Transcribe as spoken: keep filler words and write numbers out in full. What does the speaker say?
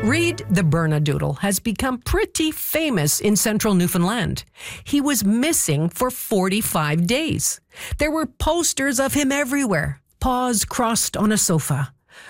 Reed the Bernedoodle has become pretty famous in central Newfoundland. He was missing for forty-five days. There were posters of him everywhere, paws crossed on a sofa.